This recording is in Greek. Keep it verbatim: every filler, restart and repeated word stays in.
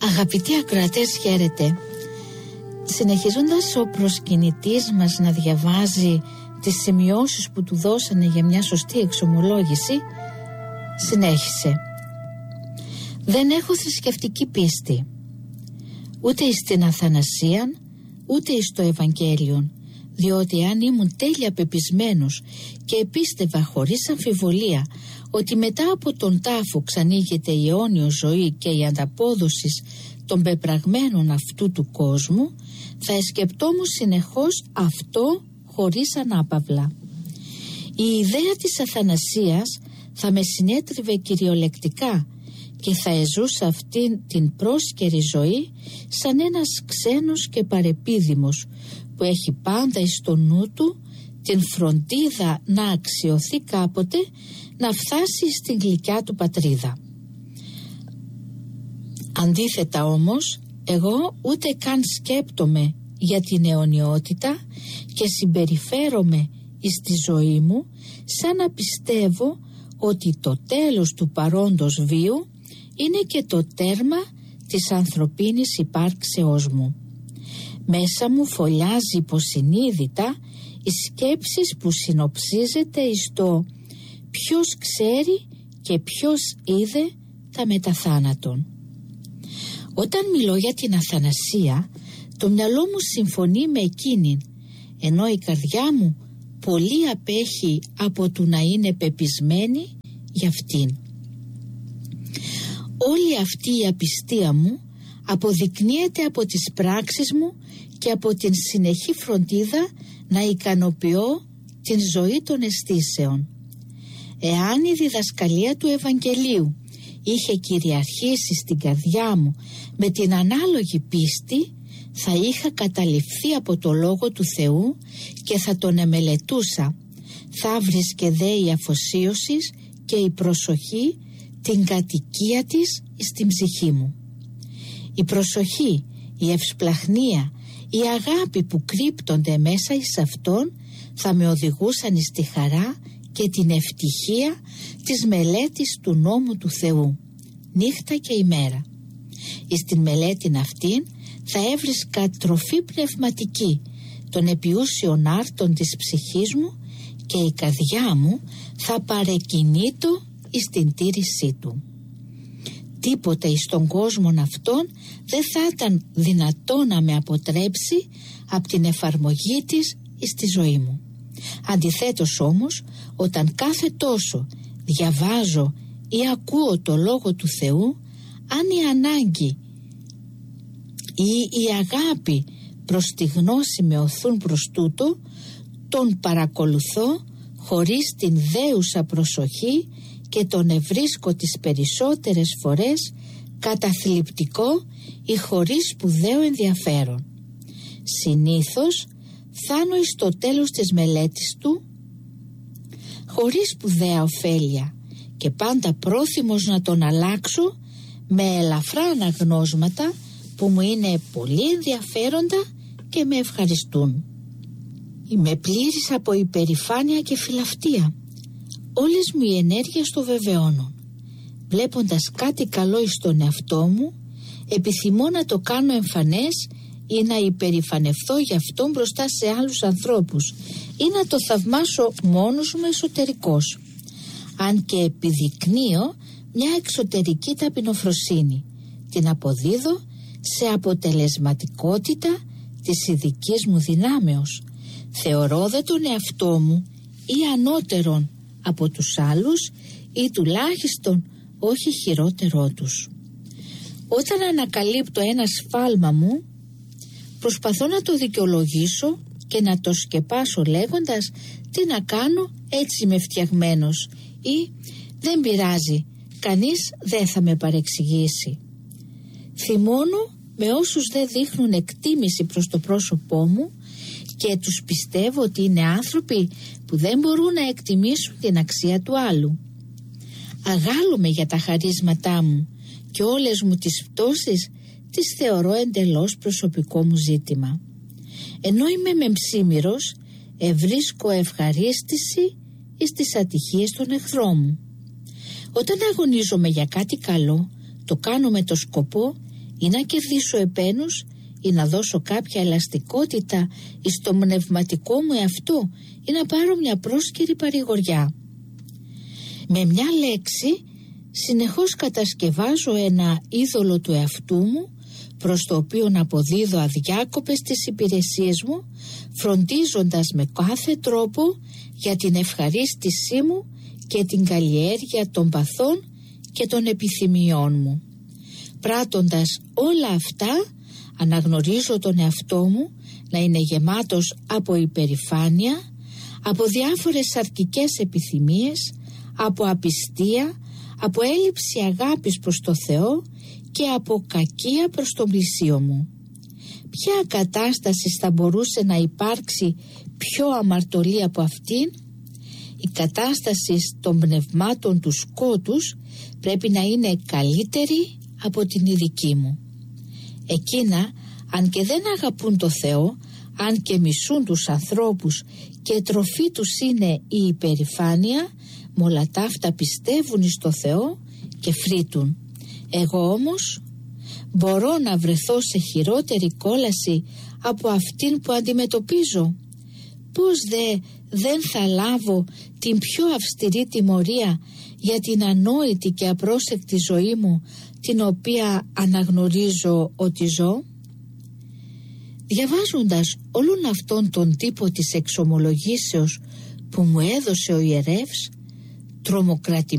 Αγαπητοί ακροατές, χαίρετε. Συνεχίζοντας ο προσκυνητής μας να διαβάζει τις σημειώσεις που του δώσανε για μια σωστή εξομολόγηση, συνέχισε. Δεν έχω θρησκευτική πίστη, ούτε εις την Αθανασίαν, ούτε εις το Ευαγγέλιον, διότι αν ήμουν τέλεια πεπισμένος και επίστευα χωρίς αμφιβολία ότι μετά από τον τάφο ξανοίγεται η αιώνιο ζωή και η ανταπόδοση των πεπραγμένων αυτού του κόσμου, θα εσκεπτόμουν συνεχώς αυτό χωρίς ανάπαυλα. Η ιδέα της Αθανασίας θα με συνέτριβε κυριολεκτικά και θα εζούσα αυτήν την πρόσκαιρη ζωή σαν ένας ξένος και παρεπίδημος που έχει πάντα εις το νου του την φροντίδα να αξιωθεί κάποτε να φτάσει στην γλυκιά του πατρίδα. Αντίθετα όμως, εγώ ούτε καν σκέπτομαι για την αιωνιότητα και συμπεριφέρομαι εις τη ζωή μου σαν να πιστεύω ότι το τέλος του παρόντος βίου είναι και το τέρμα της ανθρωπίνης υπάρξεώς μου. Μέσα μου φωλιάζει υποσυνείδητα οι σκέψεις που συνοψίζεται εις το ποιος ξέρει και ποιος είδε τα μεταθάνατον. Όταν μιλώ για την Αθανασία, το μυαλό μου συμφωνεί με εκείνην, ενώ η καρδιά μου πολύ απέχει από το να είναι πεπισμένη για αυτήν. Όλη αυτή η απιστία μου αποδεικνύεται από τις πράξεις μου και από την συνεχή φροντίδα να ικανοποιώ την ζωή των αισθήσεων. Εάν η διδασκαλία του Ευαγγελίου είχε κυριαρχήσει στην καρδιά μου με την ανάλογη πίστη, θα είχα καταληφθεί από το Λόγο του Θεού και θα τον εμελετούσα. Θα βρίσκε δε η αφοσίωση και η προσοχή την κατοικία της στην ψυχή μου. Η προσοχή, η ευσπλαχνία, η αγάπη που κρύπτονται μέσα εις αυτόν θα με οδηγούσαν στη χαρά και την ευτυχία της μελέτης του νόμου του Θεού, νύχτα και ημέρα. Εις την μελέτην αυτήν θα έβρισκα τροφή πνευματική των επιούσιων άρτων της ψυχής μου και η καρδιά μου θα παρεκκινείτο εις την τήρησή του. Τίποτε εις τον κόσμον αυτόν δεν θα ήταν δυνατό να με αποτρέψει από την εφαρμογή της εις τη ζωή μου. Αντιθέτως όμως, όταν κάθε τόσο διαβάζω ή ακούω το Λόγο του Θεού, αν η ανάγκη ή η αγάπη προς τη γνώση με οθούν προς τούτο, τον παρακολουθώ χωρίς την δέουσα προσοχή και τον ευρίσκω τις περισσότερες φορές καταθλιπτικό ή χωρίς σπουδαίο ενδιαφέρον. Συνήθως φτάνω εις το τέλος της μελέτης του χωρίς σπουδαία ωφέλεια και πάντα πρόθυμος να τον αλλάξω με ελαφρά αναγνώσματα που μου είναι πολύ ενδιαφέροντα και με ευχαριστούν. Είμαι πλήρης από υπερηφάνεια και φιλαυτία. Όλες μου οι ενέργειες το βεβαιώνουν. Βλέποντας κάτι καλό εις τον εαυτό μου, επιθυμώ να το κάνω εμφανές ή να υπερηφανευθώ γι' αυτό μπροστά σε άλλους ανθρώπους ή να το θαυμάσω μόνος μου εσωτερικός. Αν και επιδεικνύω μια εξωτερική ταπεινοφροσύνη, την αποδίδω σε αποτελεσματικότητα της ειδικής μου δυνάμεως. Θεωρώ δε τον εαυτό μου ή ανώτερον από τους άλλους ή τουλάχιστον όχι χειρότερό τους. Όταν ανακαλύπτω ένα σφάλμα μου, προσπαθώ να το δικαιολογήσω και να το σκεπάσω λέγοντας τι να κάνω, έτσι είμαι φτιαγμένος, ή δεν πειράζει, κανείς δεν θα με παρεξηγήσει. Θυμώνω με όσους δεν δείχνουν εκτίμηση προς το πρόσωπό μου και τους πιστεύω ότι είναι άνθρωποι που δεν μπορούν να εκτιμήσουν την αξία του άλλου. Αγάλομαι για τα χαρίσματά μου και όλες μου τις πτώσεις τις θεωρώ εντελώς προσωπικό μου ζήτημα. Ενώ είμαι μεμψίμυρος, ευρίσκω ευχαρίστηση εις τις ατυχίες των εχθρών μου. Όταν αγωνίζομαι για κάτι καλό, το κάνω με το σκοπό ή να κερδίσω επένους ή να δώσω κάποια ελαστικότητα στο πνευματικό μου εαυτό ή να πάρω μια πρόσκαιρη παρηγοριά. Με μια λέξη συνεχώς κατασκευάζω ένα είδωλο του εαυτού μου προς το οποίο να αποδίδω αδιάκοπες τις υπηρεσίες μου, φροντίζοντας με κάθε τρόπο για την ευχαρίστησή μου και την καλλιέργεια των παθών και των επιθυμιών μου. Πράττοντας όλα αυτά, αναγνωρίζω τον εαυτό μου να είναι γεμάτος από υπερηφάνεια, από διάφορες αρκικές επιθυμίες, από απιστία, από έλλειψη αγάπης προς το Θεό και από κακία προς τον πλησίο μου. Ποια κατάσταση θα μπορούσε να υπάρξει πιο αμαρτωλή από αυτήν? Η κατάσταση των πνευμάτων του σκότους πρέπει να είναι καλύτερη από την δική μου. Εκείνα, αν και δεν αγαπούν το Θεό, αν και μισούν τους ανθρώπους και τροφή τους είναι η υπερηφάνεια, με όλα τα αυτά πιστεύουν στο Θεό και φρύτουν. Εγώ όμως μπορώ να βρεθώ σε χειρότερη κόλαση από αυτήν που αντιμετωπίζω? Πώς δε δεν θα λάβω την πιο αυστηρή τιμωρία για την ανόητη και απρόσεκτη ζωή μου, την οποία αναγνωρίζω ότι ζω? Διαβάζοντας όλον αυτόν τον τύπο της εξομολογήσεως που μου έδωσε ο ιερεύς, τρομοκρατημένος